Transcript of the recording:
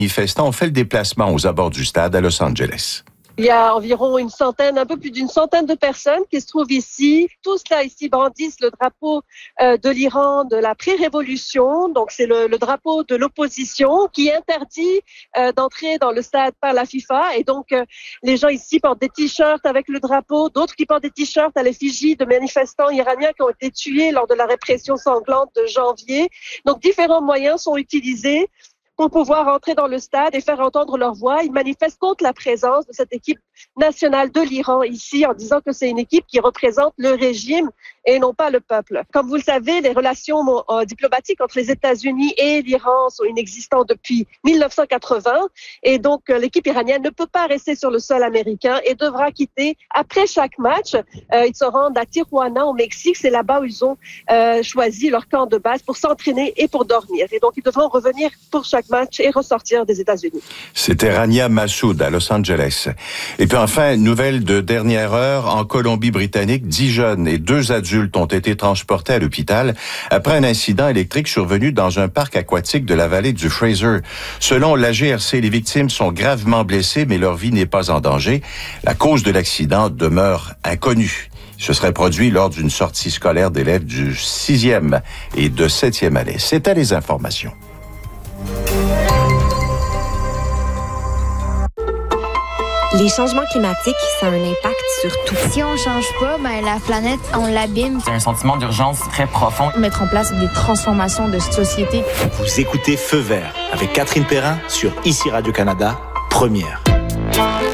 Manifestants ont fait le déplacement aux abords du stade à Los Angeles. Il y a environ un peu plus d'une centaine de personnes qui se trouvent ici. Tous là ici brandissent le drapeau de l'Iran de la pré-révolution. Donc c'est le drapeau de l'opposition qui interdit d'entrer dans le stade par la FIFA. Et donc les gens ici portent des t-shirts avec le drapeau, d'autres qui portent des t-shirts à l'effigie de manifestants iraniens qui ont été tués lors de la répression sanglante de janvier. Donc différents moyens sont utilisés pour pouvoir entrer dans le stade et faire entendre leur voix. Ils manifestent contre la présence de cette équipe nationale de l'Iran ici en disant que c'est une équipe qui représente le régime et non pas le peuple. Comme vous le savez, les relations diplomatiques entre les États-Unis et l'Iran sont inexistantes depuis 1980 et donc l'équipe iranienne ne peut pas rester sur le sol américain et devra quitter après chaque match. Ils se rendent à Tijuana au Mexique, c'est là-bas où ils ont choisi leur camp de base pour s'entraîner et pour dormir. Et donc ils devront revenir pour chaque match et ressortir des États-Unis. C'était Rania Massoud à Los Angeles. Et puis enfin, nouvelle de dernière heure, en Colombie-Britannique, 10 jeunes et 2 adultes ont été transportés à l'hôpital après un incident électrique survenu dans un parc aquatique de la vallée du Fraser. Selon la GRC, les victimes sont gravement blessées, mais leur vie n'est pas en danger. La cause de l'accident demeure inconnue. Ce serait produit lors d'une sortie scolaire d'élèves du 6e et de 7e année. C'était les informations. Les changements climatiques, ça a un impact sur tout. Si on change pas, la planète, on l'abîme. C'est un sentiment d'urgence très profond. Mettre en place des transformations de société. Vous écoutez Feu vert avec Catherine Perrin sur ICI Radio-Canada, première.